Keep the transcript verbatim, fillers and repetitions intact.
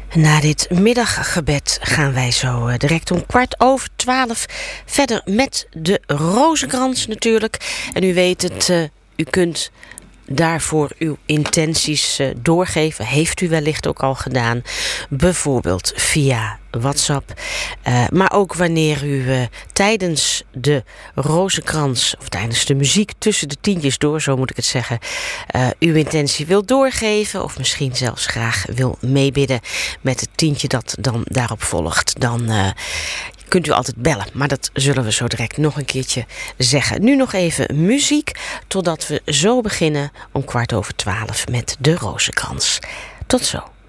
Na dit middaggebed gaan wij zo direct om kwart over twaalf verder met de rozenkrans natuurlijk. En u weet het, uh, u kunt daarvoor uw intenties uh, doorgeven. Heeft u wellicht ook al gedaan. Bijvoorbeeld via WhatsApp. Uh, maar ook wanneer u uh, tijdens de rozenkrans, of tijdens de muziek tussen de tientjes door, zo moet ik het zeggen, uh, uw intentie wil doorgeven. Of misschien zelfs graag wil meebidden met het tientje dat dan daarop volgt. Dan uh, kunt u altijd bellen. Maar dat zullen we zo direct nog een keertje zeggen. Nu nog even muziek, totdat we zo beginnen om kwart over twaalf met de rozenkrans. Tot zo.